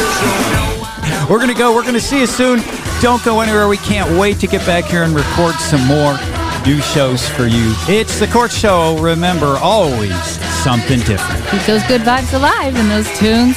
We're going to go. We're going to see you soon. Don't go anywhere. We can't wait to get back here and record some more new shows for you. It's The Court Show. Remember, always something different. Keep those good vibes alive and those tunes